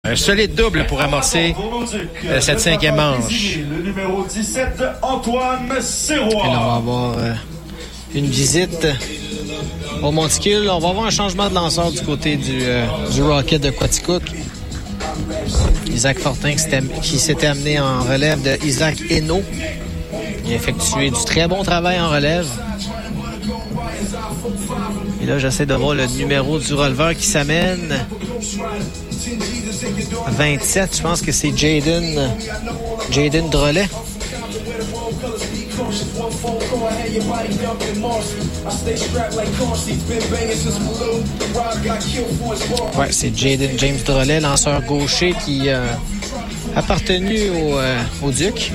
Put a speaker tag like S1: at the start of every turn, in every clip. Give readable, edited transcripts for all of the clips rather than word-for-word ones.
S1: Un solide double pour amorcer cette cinquième manche.
S2: Le numéro 17, Antoine Sirois.
S3: Et là, on va avoir une visite au monticule. On va avoir un changement de lanceur du côté du Rocket de Quaticook. Isaac Fortin qui s'était amené en relève de Isaac Hainaut. Il a effectué du très bon travail en relève. Et là, j'essaie de voir le numéro du releveur qui s'amène. 27, je pense que c'est Jaden Drolet. Ouais, c'est James Drolet, lanceur gaucher qui appartenu au Duc.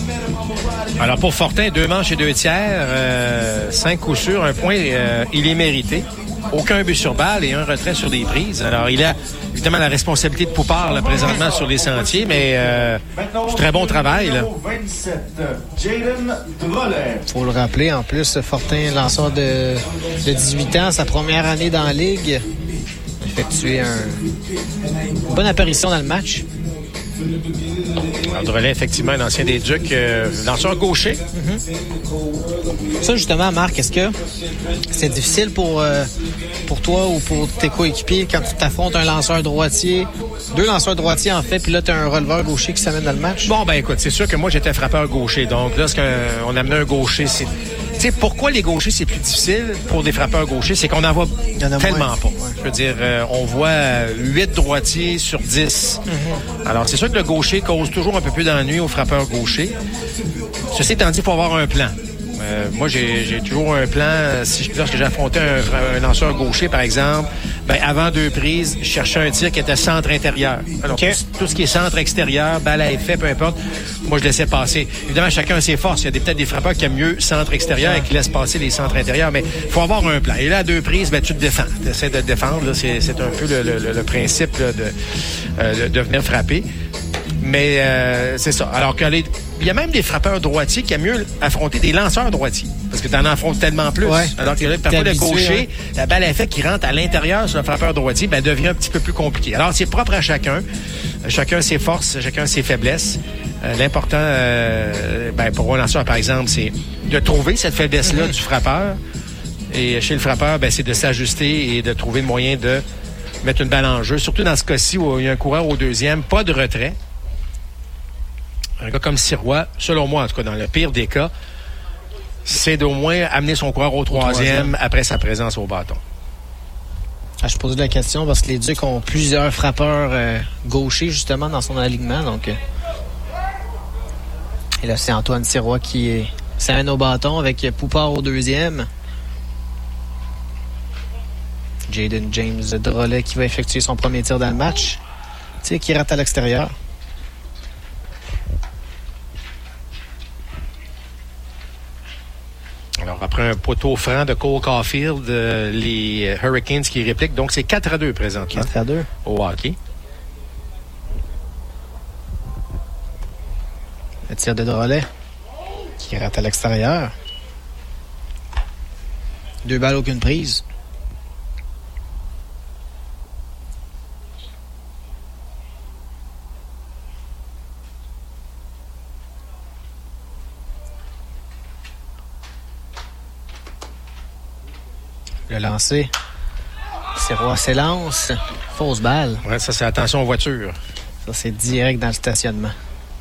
S1: Alors pour Fortin, 2 manches et 2 tiers, 5 coups sûrs, 1 point, il est mérité. Aucun but sur balle et un retrait sur des prises. Alors, il a évidemment la responsabilité de Poupard là, présentement sur les sentiers, mais du très bon travail. Là.
S2: 27, Jaden Drolet.
S3: Faut le rappeler, en plus, Fortin, lanceur de 18 ans, sa première année dans la Ligue, a effectué une bonne apparition dans le match.
S1: Alors, Drolet, effectivement, un ancien des Ducs, lanceur gaucher.
S3: Mm-hmm. Ça, justement, Marc, est-ce que c'est difficile pour toi ou pour tes coéquipiers quand tu t'affrontes un lanceur droitier, 2 lanceurs droitiers, en fait, puis là, tu as un releveur gaucher qui s'amène dans le match?
S1: Bon, ben écoute, c'est sûr que moi, j'étais frappeur gaucher. Donc, lorsqu'on amenait un gaucher, c'est... Tu sais, pourquoi les gauchers, c'est plus difficile pour des frappeurs gauchers? C'est qu'on en voit tellement pas. Ouais. Je veux dire, on voit 8 droitiers sur 10. Mm-hmm. Alors, c'est sûr que le gaucher cause toujours un peu plus d'ennui aux frappeurs gauchers. Ceci étant dit, il faut avoir un plan. Moi, j'ai toujours un plan. Lorsque j'ai affronté un lanceur gaucher, par exemple, ben avant 2 prises, je cherchais un tir qui était centre intérieur. Alors, tout ce qui est centre extérieur, balle à effet, peu importe, moi, je laissais passer. Évidemment, chacun a ses forces. Il y a peut-être des frappeurs qui aiment mieux centre extérieur et qui laissent passer les centres intérieurs, mais il faut avoir un plan. Et là, à 2 prises, ben, tu te défends. Tu essaies de te défendre. Là, c'est un peu le principe là, de venir frapper. Mais c'est ça. Alors il y a même des frappeurs droitiers qui aiment mieux affronter des lanceurs droitiers. Parce que tu en affrontes tellement plus. Ouais, alors que là, parfois, le gaucher, la balle à effet qui rentre à l'intérieur sur le frappeur droitier, ben, devient un petit peu plus compliqué. Alors, c'est propre à chacun. Chacun ses forces, chacun ses faiblesses. L'important, pour un lanceur, par exemple, c'est de trouver cette faiblesse-là du frappeur. Et chez le frappeur, ben, c'est de s'ajuster et de trouver le moyen de mettre une balle en jeu. Surtout dans ce cas-ci où il y a un coureur au deuxième, pas de retrait. Un gars comme Sirois, selon moi, en tout cas, dans le pire des cas, c'est d'au moins amener son coureur au troisième après sa présence au bâton.
S3: Je pose la question parce que les Ducs ont plusieurs frappeurs gauchers, justement, dans son alignement. Donc, et là, c'est Antoine Sirois qui s'amène au bâton avec Poupard au deuxième. Jaden James Drolet qui va effectuer son premier tir dans le match. Tir qui rate à l'extérieur.
S1: Alors, après un poteau franc de Cole Caulfield, les Hurricanes qui répliquent. Donc, c'est 4-2 présentement.
S3: 4-2.
S1: Au hockey.
S3: Le tir de Drolet qui rate à l'extérieur. 2 balles, aucune prise. Le lancer. Sirois s'élance. Fausse balle.
S1: Ouais, ça, c'est attention aux voitures.
S3: Ça, c'est direct dans le stationnement.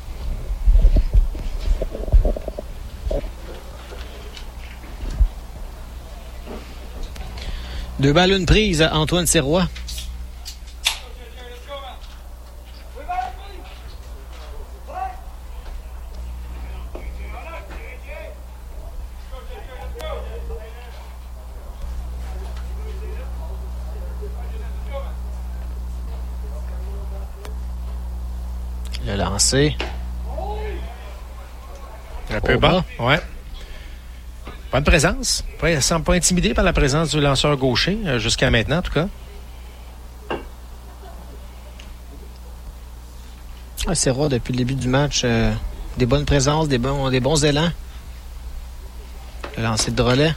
S3: Deux balles, une prise à Antoine Sirois. Le lancer.
S1: Un peu bas. Ouais. Bonne présence. Ouais, elle ne semble pas intimidée par la présence du lanceur gaucher, jusqu'à maintenant, en tout cas.
S3: C'est rare depuis le début du match. Des bonnes présences, des bons élans. Le lancer de Drolet.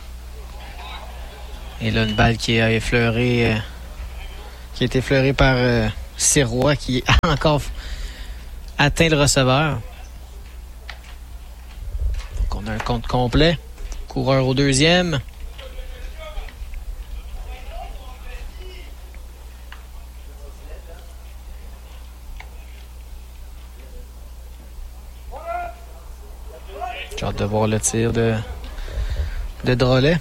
S3: Et là, une balle qui a effleuré. Qui a été effleurée par Sirois qui a encore atteint le receveur. Donc on a un compte complet. Coureur au deuxième. J'ai hâte de voir le tir de Drolet.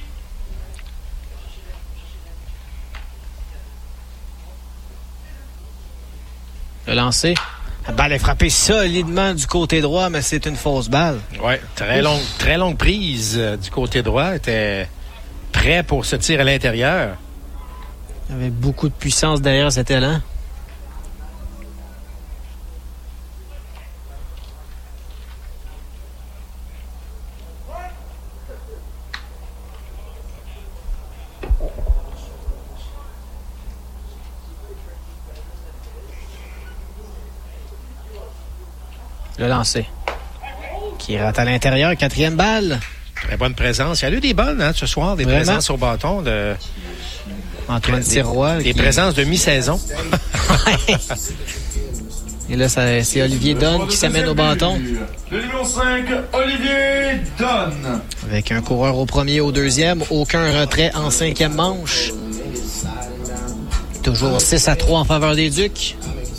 S3: Le lancer. La balle est frappée solidement du côté droit, mais c'est une fausse balle.
S1: Oui, très longue prise du côté droit. Était prêt pour ce tir à l'intérieur.
S3: Il y avait beaucoup de puissance derrière cet élan. Le lancer. Qui rate à l'intérieur. 4e balle.
S1: Très bonne présence. Il y a eu des bonnes ce soir, des
S3: Vraiment?
S1: présences au bâton de
S3: Antoine Sirois.
S1: Des présences de mi-saison.
S3: Et là, c'est Olivier Dunn qui s'amène au bâton.
S2: Le numéro 5, Olivier Dunn.
S3: Avec un coureur au premier, au deuxième. Aucun retrait en 5e manche. Toujours 6-3 en faveur des Ducs.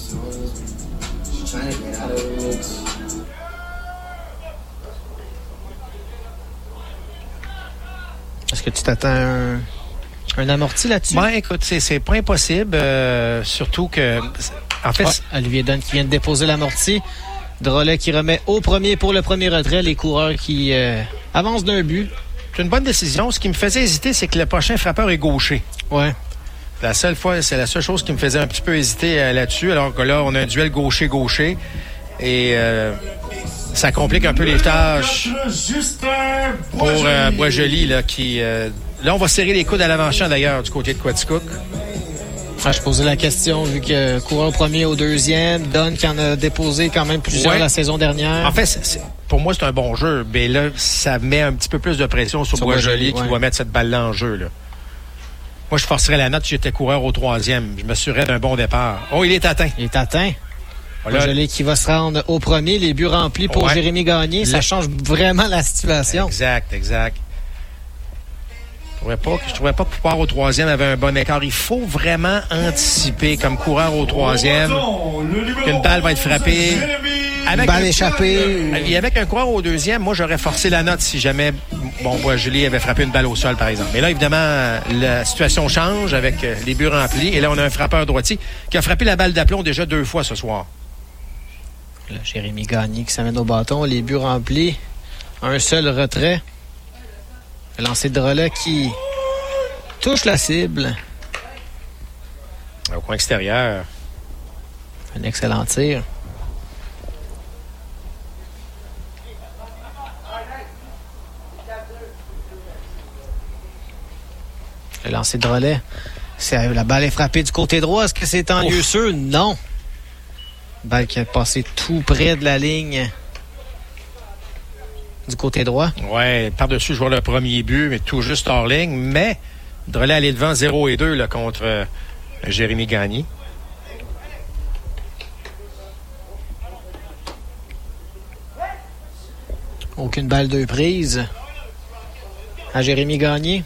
S3: Est-ce que tu t'attends un amorti là-dessus?
S1: Ben, écoute, c'est pas impossible. Surtout que, en fait...
S3: Olivier Dunn qui vient de déposer l'amorti. Drolet qui remet au premier pour le premier retrait. Les coureurs qui avancent d'un but.
S1: C'est une bonne décision. Ce qui me faisait hésiter, c'est que le prochain frappeur est gaucher.
S3: Ouais.
S1: C'est la seule chose qui me faisait un petit peu hésiter là-dessus. Alors que là, on a un duel gaucher-gaucher. Et ça complique un peu les tâches pour Boisjoli, là, qui... là, on va serrer les coudes à l'avant-champ, d'ailleurs, du côté de Quaticook.
S3: Je posais la question, vu que coureur au premier, au deuxième, Dunn qui en a déposé quand même plusieurs la saison dernière.
S1: En fait, pour moi, c'est un bon jeu, mais là, ça met un petit peu plus de pression sur Boisjoli qui doit mettre cette balle-là en jeu, là. Moi, je forcerais la note si j'étais coureur au troisième. Je m'assurerais d'un bon départ. Oh, il est atteint.
S3: Il est atteint. Boisjoli qui va se rendre au premier, les buts remplis pour Jérémy Gagné. Ça change vraiment la situation.
S1: Exact. Je trouvais pas que Poupard au troisième avait un bon écart. Il faut vraiment anticiper comme coureur au troisième qu'une balle va être frappée.
S3: Avec balle échappée.
S1: Et avec un coureur au deuxième, moi, j'aurais forcé la note si jamais Boisjoli avait frappé une balle au sol, par exemple. Mais là, évidemment, la situation change avec les buts remplis. Et là, on a un frappeur droitier qui a frappé la balle d'aplomb déjà 2 fois ce soir.
S3: Là, Jérémy Gagné qui s'amène au bâton. Les buts remplis. Un seul retrait. Le lancer de Drolet qui touche la cible.
S1: Au coin extérieur.
S3: Un excellent tir. Le lancer de Drolet. La balle est frappée du côté droit. Est-ce que c'est en lieu sûr? Non. Balle qui est passée tout près de la ligne du côté droit.
S1: Ouais, par-dessus, je vois le premier but, mais tout juste hors ligne. Mais Drolet allait devant 0-2 là, contre Jérémy Gagné.
S3: Aucune balle de prise à Jérémy Gagné.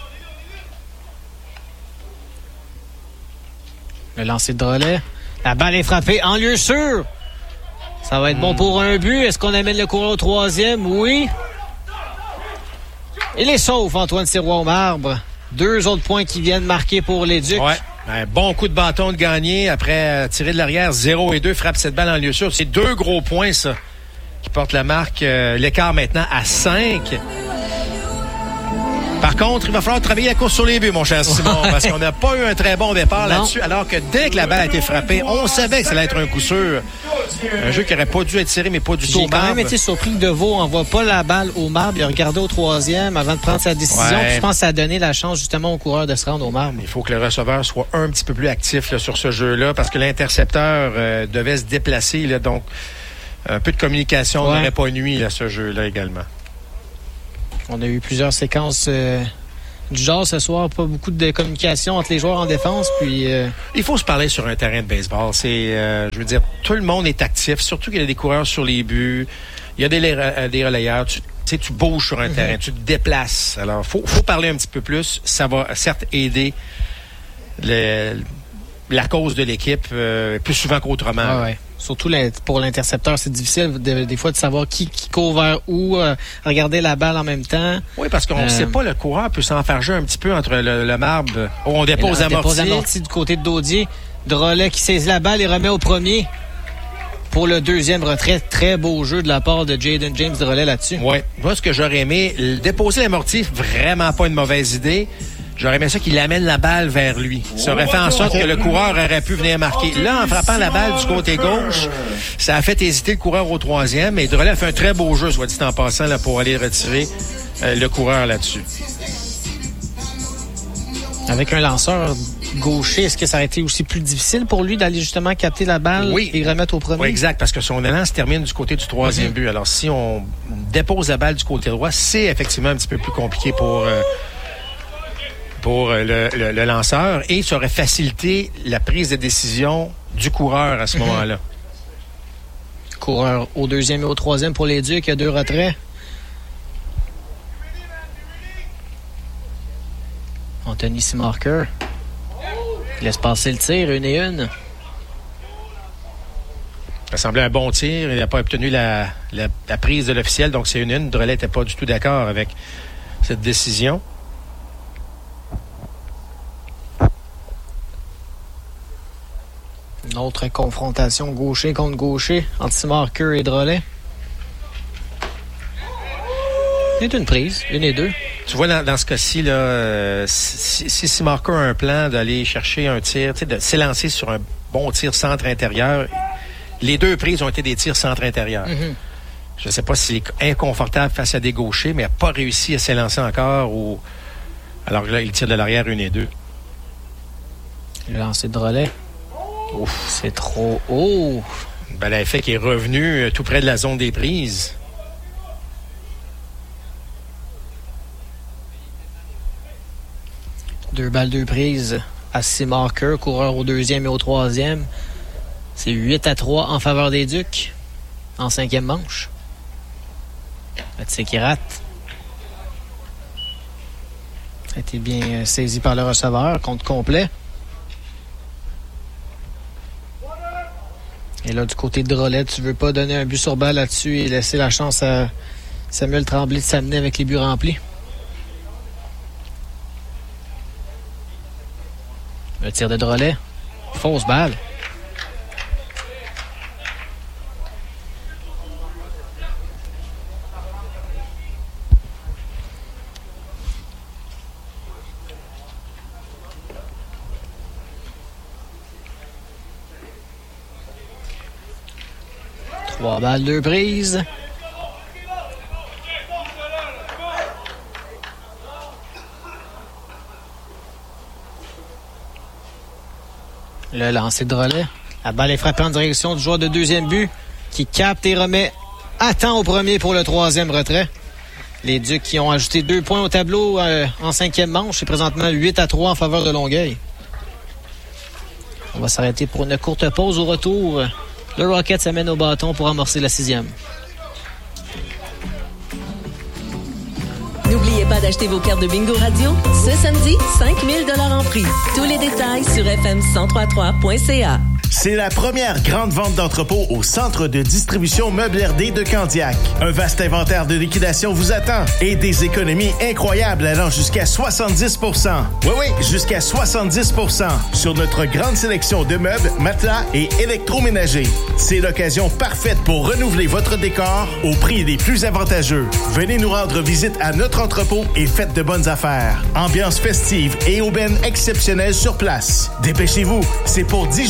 S3: Le lancer de Drolet. La balle est frappée en lieu sûr. Ça va être bon pour un but. Est-ce qu'on amène le coureur au troisième? Oui. Il est sauf, Antoine Sirois au marbre. 2 autres points qui viennent marquer pour les Ducs.
S1: Ouais. Un bon coup de bâton de Gagné. Après tirer de l'arrière, 0-2, frappe cette balle en lieu sûr. C'est 2 gros points, ça, qui portent la marque. L'écart maintenant à 5. Par contre, il va falloir travailler la course sur les buts, mon cher Simon, parce qu'on n'a pas eu un très bon départ là-dessus, alors que dès que la balle a été frappée, on savait que ça allait être un coup sûr. Un jeu qui n'aurait pas dû être tiré, mais pas du tout au marbre.
S3: J'ai quand même été surpris que Deveau n'envoie pas la balle au marbre. Il a regardé au troisième avant de prendre sa décision. Ouais. Je pense que ça a donné la chance justement au coureur de se rendre au marbre.
S1: Il faut que le receveur soit un petit peu plus actif là, sur ce jeu-là, parce que l'intercepteur devait se déplacer. Là, donc, un peu de communication n'aurait pas nui à ce jeu-là également.
S3: On a eu plusieurs séquences du genre ce soir, pas beaucoup de communication entre les joueurs en défense. Puis
S1: il faut se parler sur un terrain de baseball. C'est, je veux dire, tout le monde est actif, surtout qu'il y a des coureurs sur les buts, il y a des relayeurs. Tu bouges sur un terrain, tu te déplaces. Alors, faut parler un petit peu plus. Ça va certes aider la cause de l'équipe plus souvent qu'autrement.
S3: Ouais. Surtout pour l'intercepteur, c'est difficile des fois de savoir qui court vers où, regarder la balle en même temps.
S1: Oui, parce qu'on ne sait pas, le coureur peut s'enfarger un petit peu entre le marbre où on dépose l'amorti
S3: du côté de Daudier. Drolet qui saisit la balle et remet au premier pour le deuxième retrait. Très beau jeu de la part de Jaden James Drolet là-dessus.
S1: Oui. Moi, ce que j'aurais aimé, déposer l'amorti, vraiment pas une mauvaise idée. J'aurais aimé ça qu'il amène la balle vers lui. Ça aurait fait en sorte que le coureur aurait pu venir marquer. Là, en frappant la balle du côté gauche, ça a fait hésiter le coureur au troisième. Et Drolet a fait un très beau jeu, soit dit en passant, là, pour aller retirer le coureur là-dessus.
S3: Avec un lanceur gaucher, est-ce que ça aurait été aussi plus difficile pour lui d'aller justement capter la balle et remettre au premier?
S1: Oui, exact, parce que son élan se termine du côté du troisième but. Alors, si on dépose la balle du côté droit, c'est effectivement un petit peu plus compliqué pour le lanceur, et ça aurait facilité la prise de décision du coureur à ce moment-là.
S3: Coureur au deuxième et au troisième pour les Ducs, il y a 2 retraits. Anthony Seamarker laisse passer le tir, 1-1.
S1: Ça semblait un bon tir. Il n'a pas obtenu la prise de l'officiel, donc c'est 1-1. Drolet n'était pas du tout d'accord avec cette décision.
S3: Une autre confrontation gaucher contre gaucher entre Seamarker et Drolet. C'est une prise, 1-2.
S1: Tu vois, dans ce cas-ci, là, si Seamarker a un plan d'aller chercher un tir, de s'élancer sur un bon tir centre intérieur, les 2 prises ont été des tirs centre intérieur. Je ne sais pas s'il est inconfortable face à des gauchers, mais il n'a pas réussi à s'élancer encore. Alors là, il tire de l'arrière 1-2.
S3: Le lancer de Drolet. Ouf, c'est trop haut.
S1: Ben, l'effet qui est revenu tout près de la zone des prises.
S3: Deux balles, 2 prises à Seamarker, coureur au deuxième et au troisième. C'est 8-3 en faveur des Ducs en 5e manche. Le tir qui rate. Ça a été bien saisi par le receveur, compte complet. Et là, du côté de Drolet, tu veux pas donner un but sur balle là-dessus et laisser la chance à Samuel Tremblay de s'amener avec les buts remplis. Le tir de Drolet. Fausse balle. Trois balles, 2 prises. Le lancer de Drolet. La balle est frappée en direction du joueur de deuxième but qui capte et remet à temps au premier pour le 3e retrait. Les Ducs qui ont ajouté 2 points au tableau en 5e manche. C'est présentement 8-3 en faveur de Longueuil. On va s'arrêter pour une courte pause. Au retour, le Rocket s'amène au bâton pour amorcer la 6e.
S4: N'oubliez pas d'acheter vos cartes de Bingo Radio. Ce samedi, 5 000 $ en prix. Tous les détails sur fm1033.ca.
S5: C'est la première grande vente d'entrepôt au centre de distribution Meubles RD de Candiac. Un vaste inventaire de liquidation vous attend et des économies incroyables allant jusqu'à 70%. Oui, jusqu'à 70% sur notre grande sélection de meubles, matelas et électroménagers. C'est l'occasion parfaite pour renouveler votre décor au prix les plus avantageux. Venez nous rendre visite à notre entrepôt et faites de bonnes affaires. Ambiance festive et aubaine exceptionnelle sur place. Dépêchez-vous, c'est pour 10 jours seulement.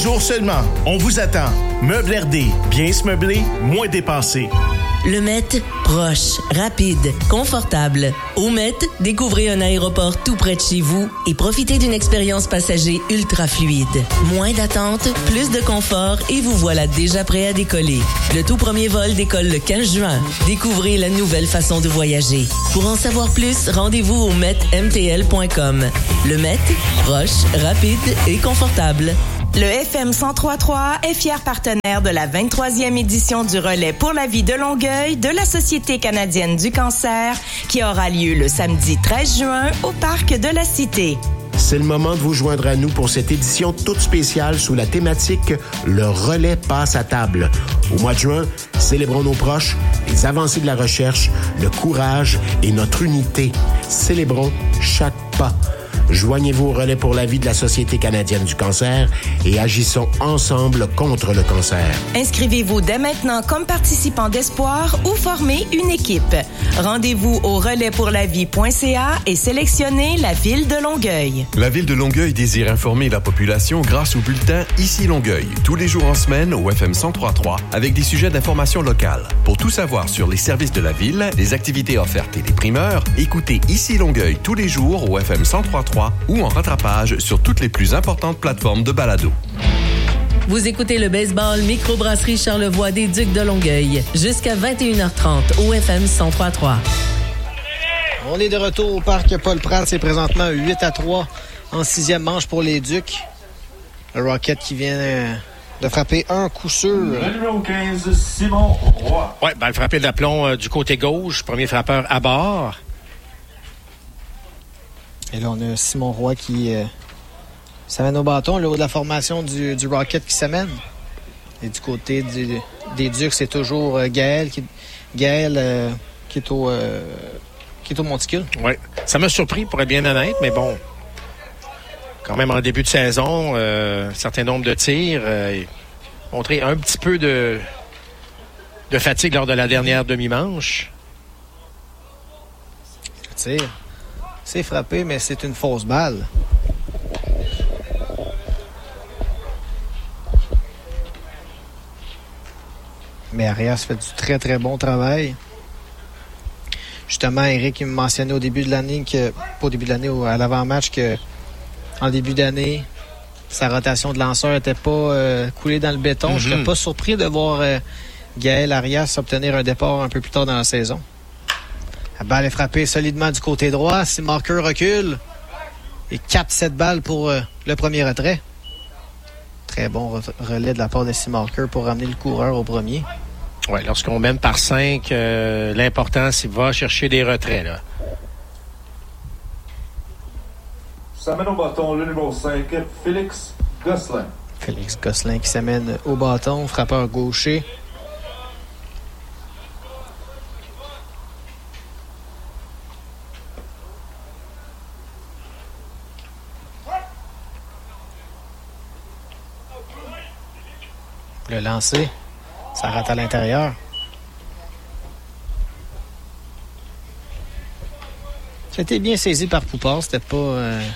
S5: logement. On vous attend. Meubles RD. Bien se meubler, moins dépenser.
S4: Le Met, proche, rapide, confortable. Au Met, découvrez un aéroport tout près de chez vous et profitez d'une expérience passager ultra fluide. Moins d'attente, plus de confort et vous voilà déjà prêt à décoller. Le tout premier vol décolle le 15 juin. Découvrez la nouvelle façon de voyager. Pour en savoir plus, rendez-vous au metmtl.com. Le Met, proche, rapide et confortable.
S6: Le FM 103.3 est fier partenaire de la 23e édition du Relais pour la vie de Longueuil de la Société canadienne du cancer qui aura lieu le samedi 13 juin au Parc de la Cité.
S7: C'est le moment de vous joindre à nous pour cette édition toute spéciale sous la thématique « Le relais passe à table ». Au mois de juin, célébrons nos proches, les avancées de la recherche, le courage et notre unité. Célébrons chaque pas. Joignez-vous au relais pour la vie de la Société canadienne du cancer et agissons ensemble contre le cancer.
S6: Inscrivez-vous dès maintenant comme participant d'espoir ou formez une équipe. Rendez-vous au relaispourlavie.ca et sélectionnez la ville de Longueuil.
S8: La ville de Longueuil désire informer la population grâce au bulletin Ici Longueuil, tous les jours en semaine au FM 103.3 avec des sujets d'information locale. Pour tout savoir sur les services de la ville, les activités offertes et les primeurs, écoutez Ici Longueuil tous les jours au FM 103.3 ou en rattrapage sur toutes les plus importantes plateformes de balado.
S4: Vous écoutez le baseball microbrasserie Charlevoix des Ducs de Longueuil jusqu'à 21h30 au FM 103.3.
S3: On est de retour au parc Paul-Pratt. C'est présentement 8-3 en 6e manche pour les Ducs. Le Rocket qui vient de frapper un coup sûr.
S2: Le numéro 15, Simon Roy.
S1: Oui, balle frappée d'aplomb du côté gauche. Premier frappeur à bord.
S3: Et là, on a Simon Roy qui s'amène au bâton. Le haut de la formation du Rocket qui s'amène. Et du côté des Ducs, c'est toujours Gaël qui est au monticule.
S1: Oui, ça m'a surpris pour être bien honnête, mais bon, quand même en début de saison, un certain nombre de tirs, montré un petit peu de fatigue lors de la dernière demi-manche.
S3: Tir. C'est frappé, mais c'est une fausse balle. Mais Arias fait du très, très bon travail. Justement, Eric il me mentionnait au début de l'année, pas au début de l'année, à l'avant-match, que en début d'année, sa rotation de lanceur n'était pas coulée dans le béton. Je n'étais pas surpris de voir Gaël Arias obtenir un départ un peu plus tard dans la saison. La balle est frappée solidement du côté droit. Seamarker recule et capte cette balle pour le premier retrait. Très bon relais de la part de Seamarker pour ramener le coureur au premier.
S1: Oui, lorsqu'on mène par 5, l'important, c'est va chercher des retraits, là.
S2: Ça mène au bâton le numéro 5, Félix Gosselin.
S3: Félix Gosselin qui s'amène au bâton, frappeur gaucher. Le lancer, ça rate à l'intérieur. C'était bien saisi par Poupard. C'était pas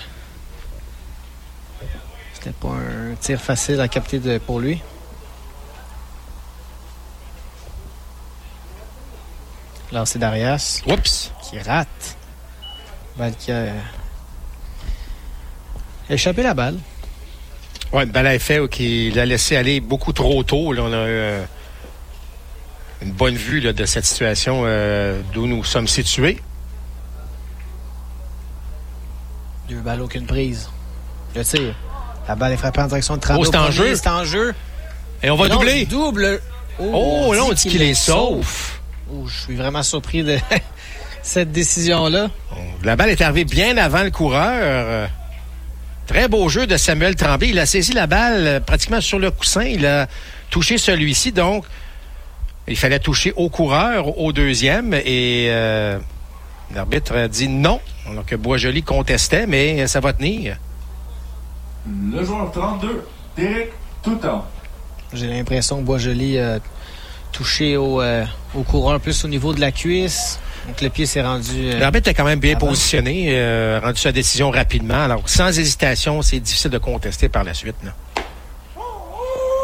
S3: un tir facile à capter pour lui. Lancer d'Arias.
S1: Oups!
S3: Qui rate. Balle qui a échappé la balle.
S1: Oui, une balle à effet qui l'a laissé aller beaucoup trop tôt. Là, on a une bonne vue là, de cette situation d'où nous sommes situés.
S3: 2 balles, aucune prise. Le tir. La balle est frappée en direction de Trando.
S1: Oh, c'est en jeu.
S3: C'est en jeu.
S1: Et on va doubler.
S3: Double.
S1: Oh, là, on dit qu'il est sauf.
S3: Oh, je suis vraiment surpris de cette décision-là.
S1: La balle est arrivée bien avant le coureur. Très beau jeu de Samuel Tremblay. Il a saisi la balle pratiquement sur le coussin. Il a touché celui-ci. Donc, il fallait toucher au coureur, au deuxième. Et l'arbitre a dit non. Alors que Boisjoli contestait, mais ça va tenir.
S2: Le joueur 32, Derek Touton.
S3: J'ai l'impression que Boisjoli a touché au coureur plus au niveau de la cuisse. Donc le pied s'est rendu...
S1: L'arbitre est quand même bien positionné, rendu sa décision rapidement. Alors, sans hésitation, c'est difficile de contester par la suite. Là.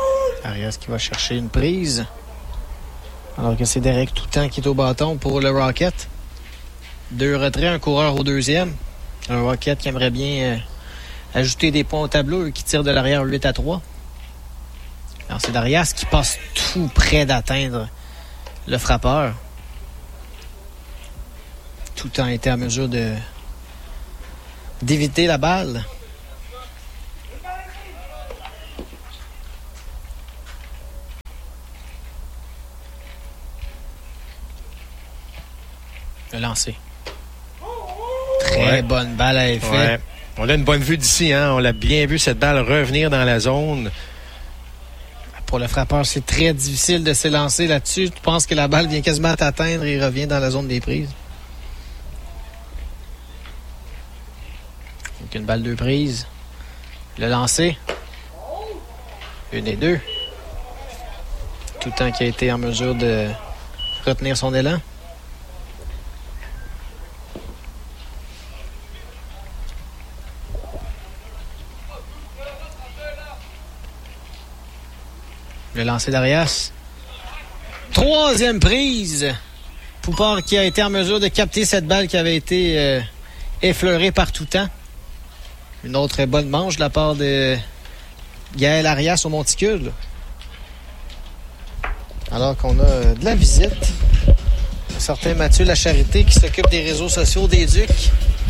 S3: Arias qui va chercher une prise. Alors que c'est Derek Toutant qui est au bâton pour le Rocket. 2 retraits, un coureur au deuxième. Un Rocket qui aimerait bien ajouter des points au tableau et qui tire de l'arrière 8-3. Alors c'est Arias qui passe tout près d'atteindre le frappeur. Toutant était en mesure d'éviter la balle. Le lancer. Très bonne balle à effet.
S1: Ouais. On a une bonne vue d'ici, hein? On l'a bien vu, cette balle revenir dans la zone.
S3: Pour le frappeur, c'est très difficile de s'élancer là-dessus. Tu penses que la balle vient quasiment t'atteindre et revient dans la zone des prises. Donc une balle 2 prises. Le lancer. 1 et 2. Toutant qui a été en mesure de retenir son élan. Le lancer d'Arias. 3e prise. Poupard qui a été en mesure de capter cette balle qui avait été effleurée par Toutant. Une autre bonne manche de la part de Gaël Arias au monticule. Alors qu'on a de la visite. Un certain Mathieu Lacharité qui s'occupe des réseaux sociaux des Ducs.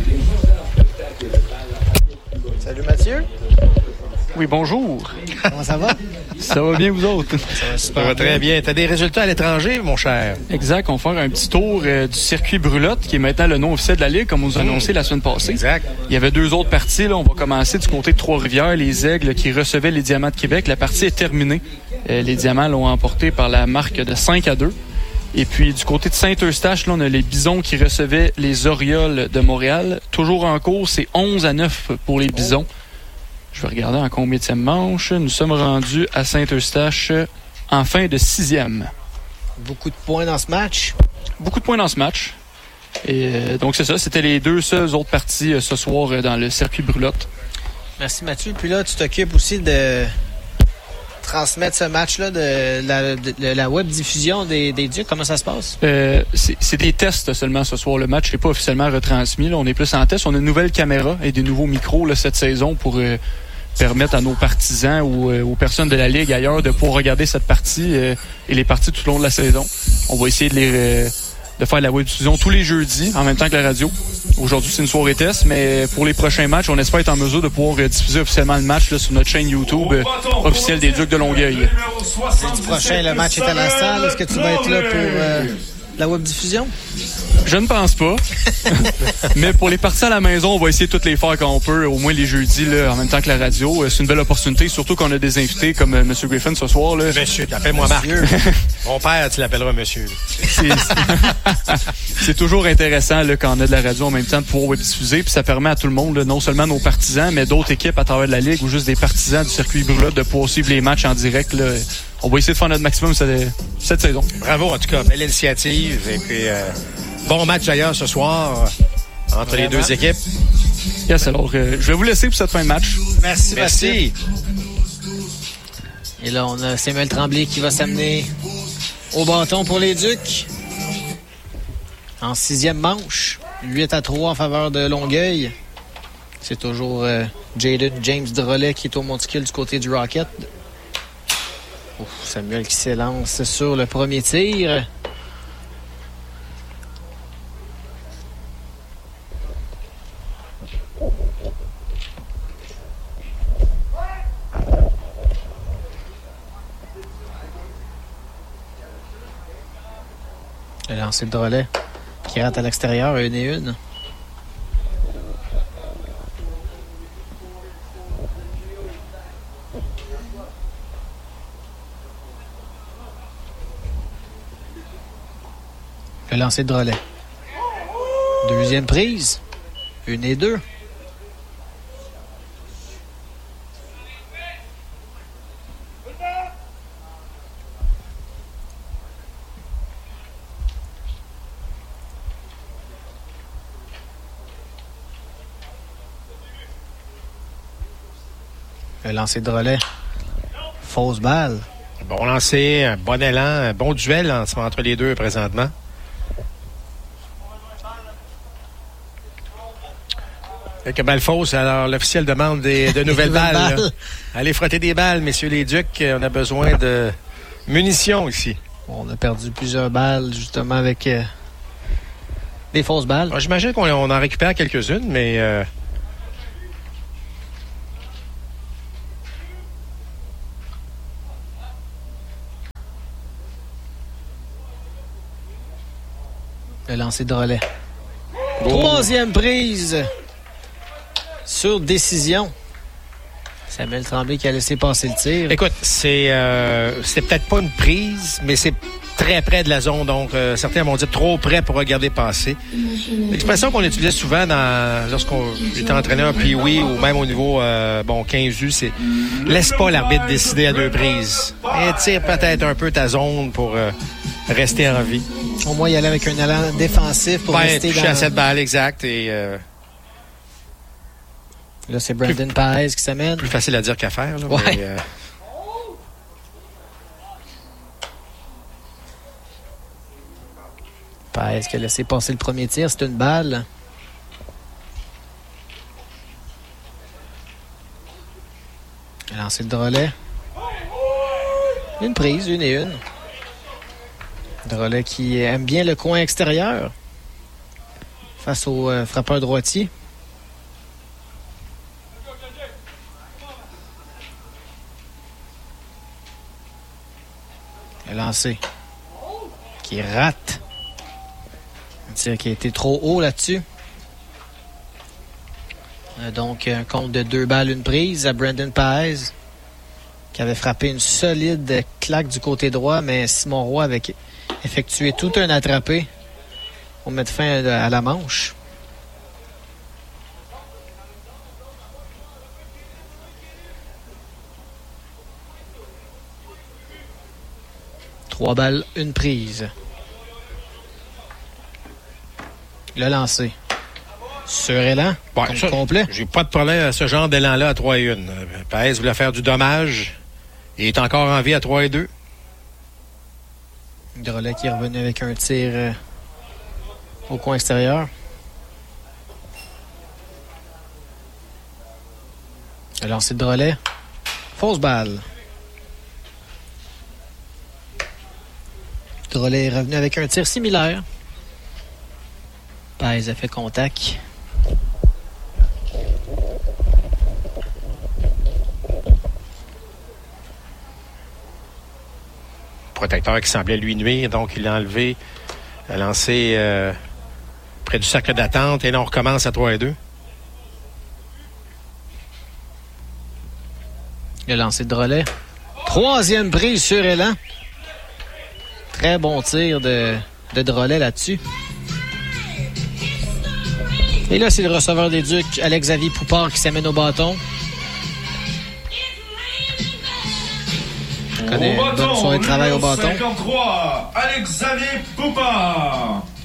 S3: Salut Mathieu.
S9: Oui, bonjour.
S3: Comment ça va?
S9: Ça va bien, vous autres?
S1: Ça va très bien. Tu as des résultats à l'étranger, mon cher?
S9: Exact. On va faire un petit tour du circuit Brulotte, qui est maintenant le nom officiel de la Ligue, comme on nous a annoncé la semaine passée.
S1: Exact.
S9: Il y avait 2 autres parties. Là. On va commencer du côté de Trois-Rivières, les Aigles qui recevaient les Diamants de Québec. La partie est terminée. Les Diamants l'ont emporté par la marque de 5-2. Et puis, du côté de Saint-Eustache, là, on a les Bisons qui recevaient les Orioles de Montréal. Toujours en cours, c'est 11-9 pour les Bisons. Je vais regarder en combienième manche. Nous sommes rendus à Saint-Eustache en fin de 6e.
S3: Beaucoup de points dans ce match.
S9: Beaucoup de points dans ce match. Et donc, c'est ça. C'était les 2 seules autres parties ce soir dans le circuit Brulotte.
S3: Merci, Mathieu. Puis là, tu t'occupes aussi de transmettre ce match-là, de la web diffusion des Ducs. Comment ça se passe?
S9: C'est des tests seulement ce soir. Le match n'est pas officiellement retransmis. Là. On est plus en test. On a une nouvelle caméra et des nouveaux micros là, cette saison pour permettre à nos partisans ou aux personnes de la Ligue ailleurs de pouvoir regarder cette partie et les parties tout au long de la saison. On va essayer de faire la web diffusion tous les jeudis en même temps que la radio. Aujourd'hui, c'est une soirée test, mais pour les prochains matchs, on espère être en mesure de pouvoir diffuser officiellement le match là, sur notre chaîne YouTube officielle des Ducs de Longueuil.
S3: Jeudi prochain, le match est à la salle. Est-ce que tu vas être là pour la web diffusion?
S9: Je ne pense pas. Mais pour les parties à la maison, on va essayer de toutes les faire quand on peut, au moins les jeudis, là, en même temps que la radio. C'est une belle opportunité, surtout qu'on a des invités comme M. Griffin ce soir. Là.
S1: Monsieur, t'appelles-moi Marc. Mon père, tu l'appelleras monsieur.
S9: C'est toujours intéressant là, quand on a de la radio en même temps de pouvoir web diffuser. Puis ça permet à tout le monde, là, non seulement nos partisans, mais d'autres équipes à travers de la Ligue ou juste des partisans du circuit Brulotte de pouvoir suivre les matchs en direct. Là. On va essayer de faire notre maximum cette saison.
S1: Bravo, en tout cas. Belle initiative. Et puis, bon match d'ailleurs ce soir entre les 2 équipes.
S9: Yes, alors, je vais vous laisser pour cette fin de match.
S3: Merci. Et là, on a Samuel Tremblay qui va s'amener au bâton pour les Ducs. En 6e manche. 8-3 en faveur de Longueuil. C'est toujours James Drolet qui est au monticule du côté du Rocket. Samuel qui s'élance sur le premier tir. Le lancer de Drolet qui rate à l'extérieur, 1 et 1. Le lancer de Drolet. 2e prise. 1 et 2. Le lancer de Drolet. Fausse balle.
S1: Bon lancer, un bon élan, un bon duel entre les deux présentement. Quelques balles fausses, alors l'officiel demande de nouvelles balles. Allez frotter des balles, messieurs les Ducs. On a besoin de munitions ici.
S3: On a perdu plusieurs balles, justement, avec des fausses balles.
S1: Alors, j'imagine qu'on en récupère quelques-unes, mais...
S3: Le lancer de relais. Troisième prise sur décision. Samuel Tremblay qui a laissé passer le tir.
S1: Écoute, c'est peut-être pas une prise, mais c'est très près de la zone. Donc, certains vont dire trop près pour regarder passer. L'expression qu'on utilisait souvent lorsqu'on était entraîneur Pee-wee ou même au niveau 15U, c'est « laisse pas l'arbitre décider à deux prises ». Et tire peut-être un peu ta zone pour rester en vie.
S3: Au moins, y aller avec un élan défensif pour rester
S1: toucher à cette balle, exact. Et,
S3: là, c'est Brandon Paez qui s'amène.
S1: Plus facile à dire qu'à faire. Là,
S3: ouais.
S1: Mais,
S3: Paez qui a laissé passer le premier tir. C'est une balle. Il a lancé le relais. Une prise, une et une. Drolet qui aime bien le coin extérieur face au frappeur droitier. Le lancé qui rate. Un tir qui a été trop haut là-dessus. Donc un compte de 2 balles, une prise à Brandon Paez qui avait frappé une solide claque du côté droit, mais Simon Roy avait effectué tout un attrapé pour mettre fin à la manche. Trois balles, une prise. Le lancer. Sur élan, complet.
S1: J'ai pas de problème à ce genre d'élan-là à 3-1. Paez voulait faire du dommage. Il est encore en vie à 3-2.
S3: Drolet qui est revenu avec un tir au coin extérieur. Le lancer de Drolet. Fausse balle. Drolet est revenu avec un tir similaire. Paez a fait contact.
S1: Protecteur qui semblait lui nuire, donc il l'a enlevé, a lancé près du cercle d'attente et là on recommence à 3-2.
S3: Le lancer de Drolet. Troisième prise sur élan. Très bon tir de Drolet là-dessus. Et là, c'est le receveur des Ducs, Alex-Xavier Poupard, qui s'amène au bâton. On connaît une bonne soirée de travail au bâton.
S2: 53, Alex-Xavier Poupard.